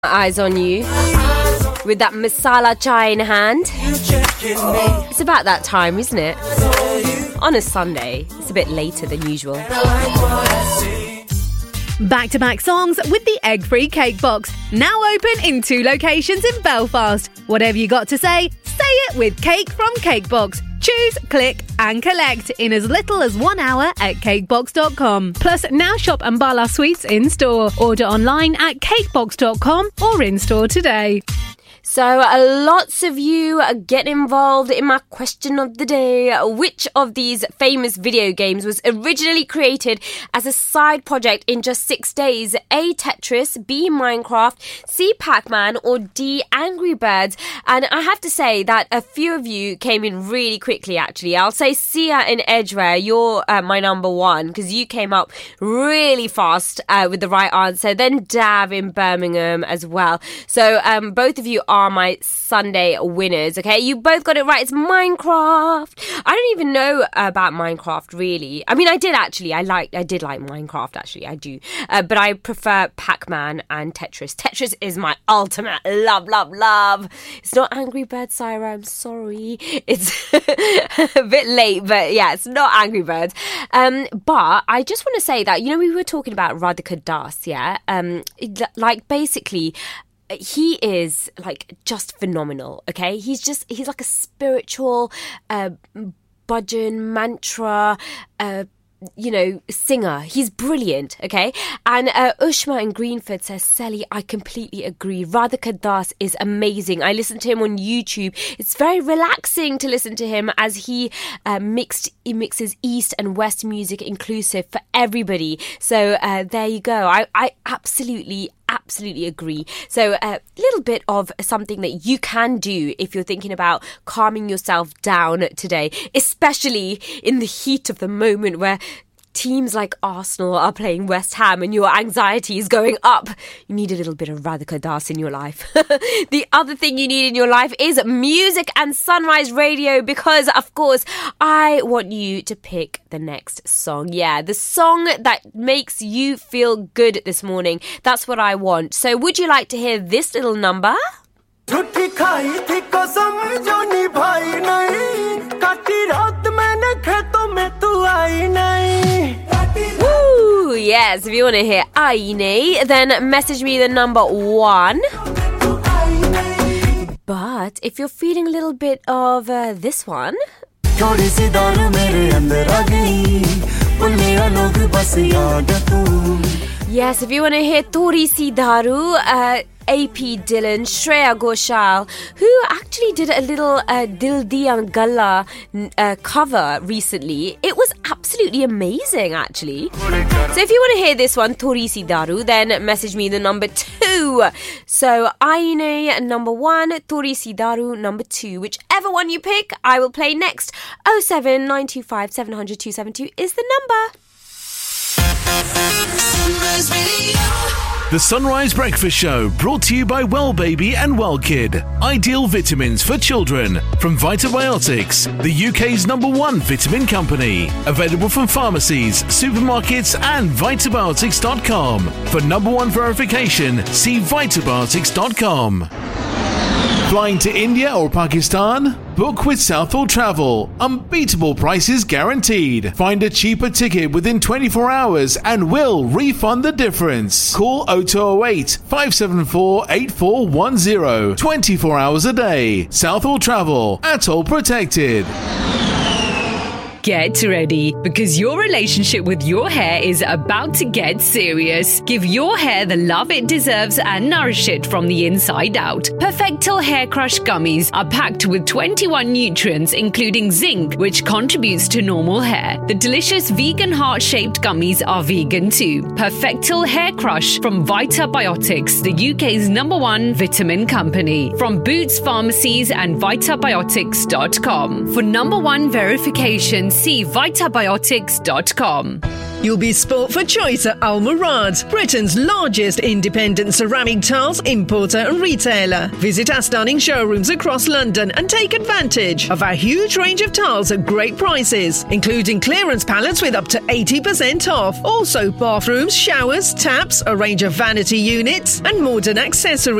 Eyes on you with that masala chai in hand. It's about that time, isn't it? On a Sunday. It's a bit later than usual. Back-to-back songs with the egg-free cake box. Now open in 2 locations in Belfast. Whatever you got to say it with Cake from Cakebox. Choose, click and collect in as little as 1 hour at cakebox.com. Plus, now shop Ambala Sweets in-store. Order online at cakebox.com or in-store today. So, lots of you get involved in my question of the day. Which of these famous video games was originally created as a side project in just 6 days? A. Tetris, B. Minecraft, C. Pac-Man, or D. Angry Birds? And I have to say that a few of you came in really quickly, actually. I'll say Sia in Edgware, you're my number one, because you came up really fast with the right answer. Then Dav in Birmingham as well. So, both of you are my Sunday winners, okay? You both got it right. It's Minecraft. I don't even know about Minecraft, really. I mean, I did actually. I did like Minecraft, actually. I do. But I prefer Pac-Man and Tetris. Tetris is my ultimate love. It's not Angry Birds, Syra. I'm sorry. It's a bit late, but yeah, it's not Angry Birds. But I just want to say that, you know, we were talking about Radhika Das, yeah? Like, basically, he is like just phenomenal, okay? He's like a spiritual bhajan mantra singer. He's brilliant, okay? And Ushma in Greenford says, Sally, I completely agree. Radhika Das is amazing. I listened to him on YouTube. It's very relaxing to listen to him as he mixes East and West music inclusive for everybody. So there you go. I absolutely agree. So a little bit of something that you can do if you're thinking about calming yourself down today, especially in the heat of the moment where teams like Arsenal are playing West Ham and your anxiety is going up. You need a little bit of Radhika Das in your life. The other thing you need in your life is music and Sunrise Radio, because, of course, I want you to pick the next song. Yeah, the song that makes you feel good this morning. That's what I want. So would you like to hear this little number? Woo! Yes, if you want to hear Aine, then message me the number 1. But if you're feeling a little bit of this one, yes, if you want to hear Thodi Si Daru, AP Dylan, Shreya Ghoshal, who actually did a little Dil Diya Galla cover recently. It was absolutely amazing, actually. So if you want to hear this one, Thodi Si Daru, then message me the number 2. So Aine number 1, Thodi Si Daru number 2. Whichever one you pick, I will play next. 07925 700 272 is the number. The Sunrise Breakfast Show, brought to you by Well Baby and Well Kid. Ideal vitamins for children from Vitabiotics, the UK's #1 vitamin company. Available from pharmacies, supermarkets and Vitabiotics.com. For #1 verification, see Vitabiotics.com. Flying to India or Pakistan? Book with Southall Travel. Unbeatable prices guaranteed. Find a cheaper ticket within 24 hours and we'll refund the difference. Call 0208 574 8410. 24 hours a day. Southall Travel. Atoll protected. Get ready, because your relationship with your hair is about to get serious. Give your hair the love it deserves and nourish it from the inside out. Perfectil Hair Crush Gummies are packed with 21 nutrients, including zinc, which contributes to normal hair. The delicious vegan heart-shaped gummies are vegan too. Perfectil Hair Crush from Vitabiotics, the UK's #1 vitamin company. From Boots Pharmacies and Vitabiotics.com. For #1 verification, see Vitabiotics.com. You'll be sport for choice at Al Murad, Britain's largest independent ceramic tiles importer and retailer. Visit our stunning showrooms across London and take advantage of our huge range of tiles at great prices, including clearance pallets with up to 80% off. Also bathrooms, showers, taps, a range of vanity units and modern accessories.